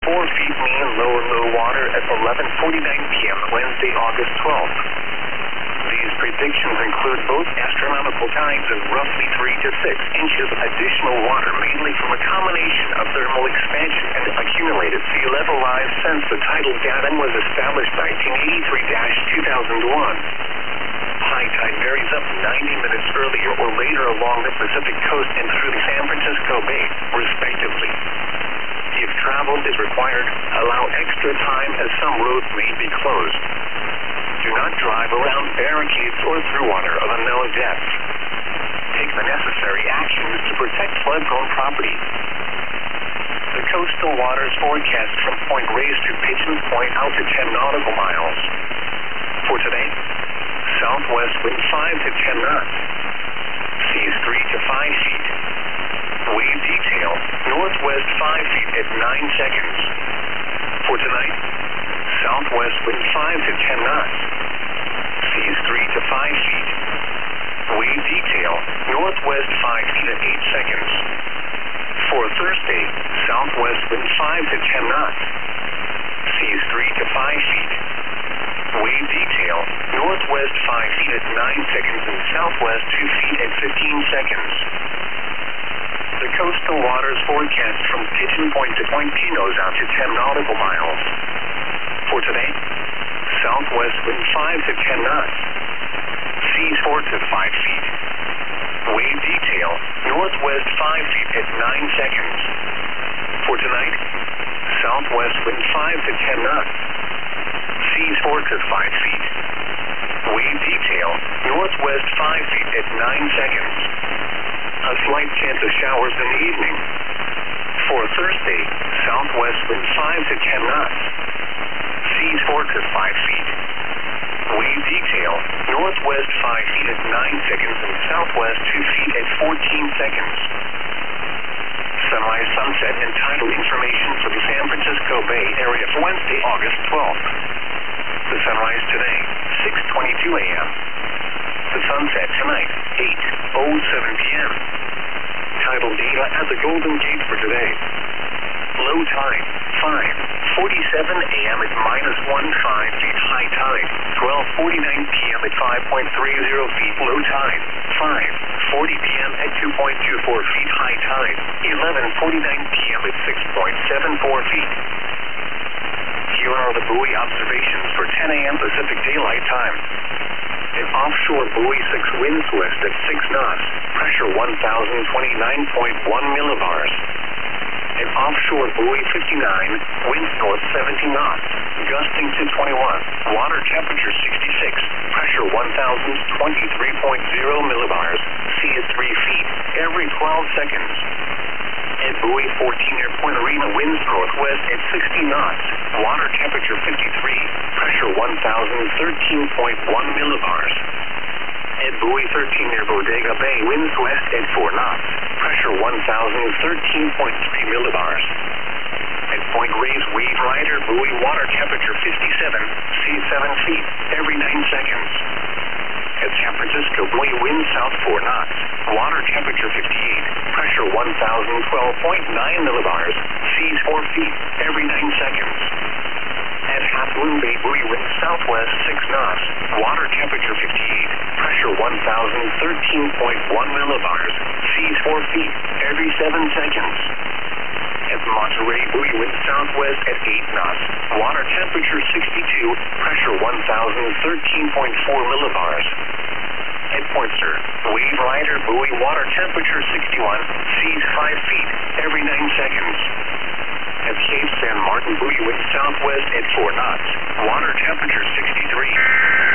4 feet mean low water at 11:49 p.m. Wednesday, August 12th. These predictions include both astronomical tides of roughly 3 to 6 inches of additional water, mainly from a combination of thermal expansion and accumulated sea level rise since the tidal datum was established 1983-2001. High tide varies up 90 minutes earlier or later along the Pacific coast and through the San Francisco Bay, respectively. If travel is required, allow extra time as some roads may be closed. Do not drive around barricades or through water of unknown depth. Take the necessary actions to protect flood-prone property. The coastal waters forecast from Point Reyes to Pigeon Point out to 10 nautical miles. For today, southwest wind 5 to 10 knots. Seas 3 to 5 feet. Wave detail, northwest 5 feet at 9 seconds. For tonight, southwest wind 5 to 10 knots. Seas 3 to 5 feet. Wave detail, northwest 5 feet at 8 seconds. For Thursday, southwest wind 5 to 10 knots. Seas 3 to 5 feet. Wave detail, northwest 5 feet at 9 seconds and southwest 2 feet at 15 seconds. The coastal waters forecast from Pigeon Point to Point Pinos out to 10 nautical miles. For today, southwest wind 5 to 10 knots. Seas 4 to 5 feet. Wave detail, northwest 5 feet at 9 seconds. For tonight, southwest wind 5 to 10 knots. Seas 4 to 5 feet. Wave detail, northwest 5 feet at 9 seconds. A slight chance of showers in the evening. For Thursday, southwest wind 5 to 10 knots. Seas 4 to 5 feet. Wave detail, northwest 5 feet at 9 seconds and southwest 2 feet at 14 seconds. Sunrise, sunset, and tidal information for the San Francisco Bay Area for Wednesday, August 12th. The sunrise today, 6:22 a.m. The sunset tonight, 8:07 p.m. Tidal data at the Golden Gate for today. Low tide, 5:47 a.m. at -1.5 feet. High tide, 12:49 p.m. at 5.30 feet. Low tide, 5:40 p.m. at 2.24 feet. High tide, 11:49 p.m. at 6.74 feet. Here are the buoy observations for 10 a.m. Pacific Daylight Time. An offshore buoy 6 winds west at 6 knots, pressure 1,029.1 millibars. An offshore buoy 59, winds north 70 knots, gusting to 21, water temperature 66, pressure 1,023.0 millibars, sea at 3 feet, every 12 seconds. At buoy 14 near Point Arena, winds northwest at 60 knots, water temperature 53, pressure 1,013.1 millibars. At buoy 13 near Bodega Bay, winds west at 4 knots, pressure 1,013.3 millibars. At Point Reyes, wave rider, buoy, water temperature 57, sea 7 feet, every 9 seconds. At San Francisco, buoy, wind south 4 knots, water temperature 58, pressure 1,012.9 millibars, seas 4 feet, every 9 seconds. At Half Moon Bay, buoy, wind southwest 6 knots, water temperature 58, pressure 1,013.1 millibars, seas 4 feet, every 7 seconds. At Monterey, buoy, wind southwest at 8 knots, water temperature 62, pressure 1,013.4 millibars. At Point Sur, wave rider, buoy, water temperature 61, seas 5 feet, every 9 seconds. At Cape San Martin, buoy, wind southwest at 4 knots, water temperature 63.